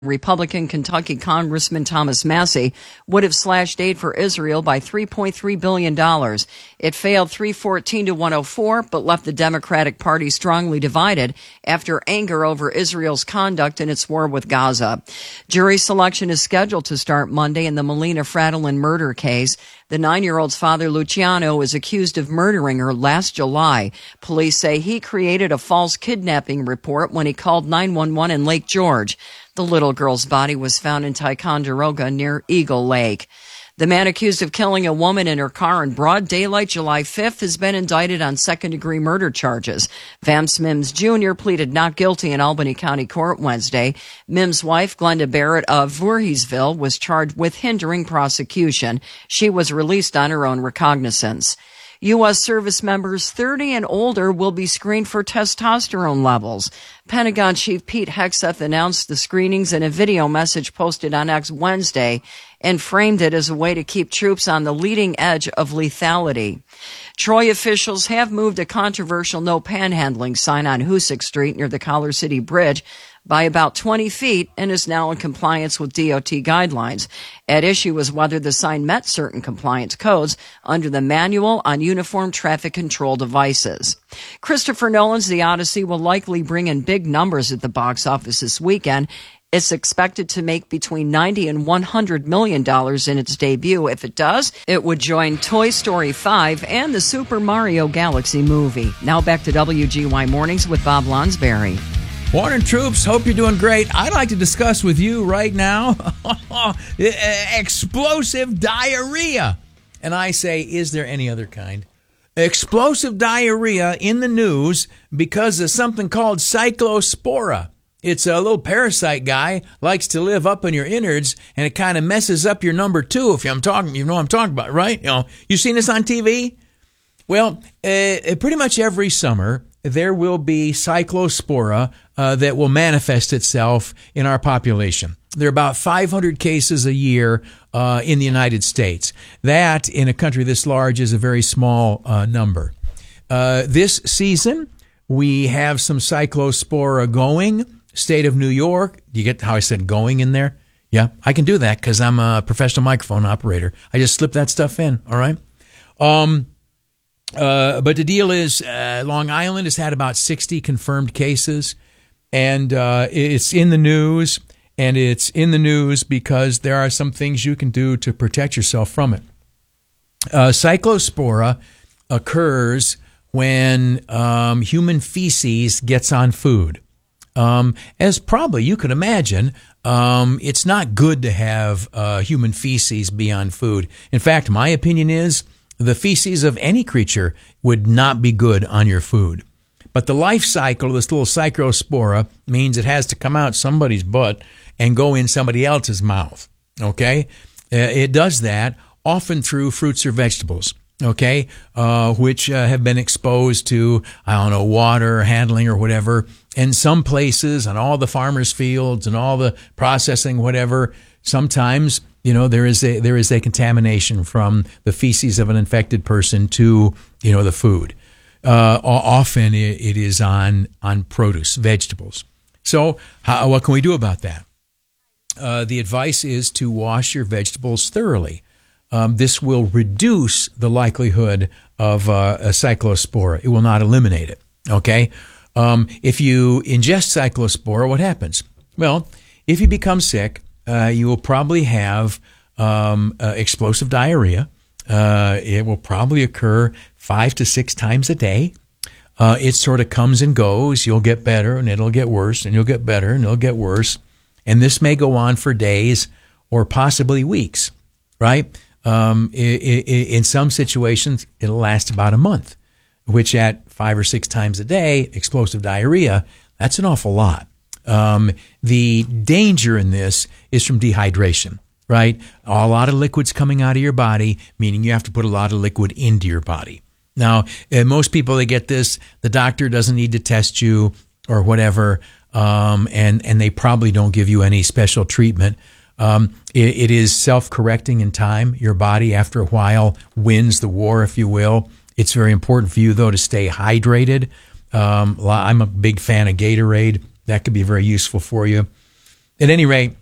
Republican Kentucky Congressman Thomas Massie would have slashed aid for Israel by $3.3 billion. It failed 314 to 104, but left the Democratic Party strongly divided after anger over Israel's conduct in its war with Gaza. Jury selection is scheduled to start Monday in the Melina Fradlin murder case. The 9-year-old's father, Luciano, is accused of murdering her last July. Police say he created a false kidnapping report when he called 911 in Lake George. The little girl's body was found in Ticonderoga near Eagle Lake. The man accused of killing a woman in her car in broad daylight July 5th has been indicted on second-degree murder charges. Vance Mims Jr. pleaded not guilty in Albany County Court Wednesday. Mims' wife, Glenda Barrett of Voorheesville, was charged with hindering prosecution. She was released on her own recognizance. U.S. service members 30 and older will be screened for testosterone levels. Pentagon Chief Pete Hegseth announced the screenings in a video message posted on X Wednesday and framed it as a way to keep troops on the leading edge of lethality. Troy officials have moved a controversial no panhandling sign on Hoosick Street near the Collar City Bridge by about 20 feet and is now in compliance with DOT guidelines. At issue was whether the sign met certain compliance codes under the Manual on Uniform Traffic Control Devices. Christopher Nolan's The Odyssey will likely bring in big numbers at the box office this weekend. It's expected to make between $90 and $100 million in its debut. If it does, it would join Toy Story 5 and the Super Mario Galaxy movie. Now back to WGY Mornings with Bob Lonsberry. Morning, troops. Hope you're doing great. I'd like to discuss with you right now explosive diarrhea. And I say, is there any other kind? Explosive diarrhea in the news because of something called cyclospora. It's a little parasite guy, likes to live up in your innards, and it kind of messes up your number two. If I'm talking, you know what I'm talking about, right? You seen this on TV? Well, pretty much every summer, there will be cyclospora that will manifest itself in our population. There are about 500 cases a year in the United States. That, in a country this large, is a very small number. This season, we have some cyclospora going. State of New York. Do you get how I said going in there? Yeah, I can do that because I'm a professional microphone operator. I just slip that stuff in, all right? But the deal is Long Island has had about 60 confirmed cases, and it's in the news, and it's in the news because there are some things you can do to protect yourself from it. Cyclospora occurs when human feces gets on food. As probably you can imagine, it's not good to have human feces be on food. In fact, my opinion is the feces of any creature would not be good on your food. But the life cycle of this little cyclospora means it has to come out somebody's butt and go in somebody else's mouth, okay? It does that often through fruits or vegetables, okay, which have been exposed to, water, handling or whatever. In some places, on all the farmers' fields and all the processing, whatever, sometimes, there is a contamination from the feces of an infected person to, the food. Often it is on produce, vegetables. So what can we do about that? The advice is to wash your vegetables thoroughly. This will reduce the likelihood of a cyclospora. It will not eliminate it, okay? If you ingest cyclospora, what happens? Well, if you become sick, you will probably have explosive diarrhea. It will probably occur 5 to 6 times a day. It sort of comes and goes. You'll get better, and it'll get worse, and you'll get better, and it'll get worse. And this may go on for days or possibly weeks, right? In some situations, it'll last about a month, which at 5 or 6 times a day, explosive diarrhea, that's an awful lot. The danger in this is from dehydration, right? A lot of liquids coming out of your body, meaning you have to put a lot of liquid into your body. Now, most people that get this, the doctor doesn't need to test you or whatever, and they probably don't give you any special treatment. It is self-correcting in time. Your body, after a while, wins the war, if you will. It's very important for you, though, to stay hydrated. I'm a big fan of Gatorade. That could be very useful for you. At any rate,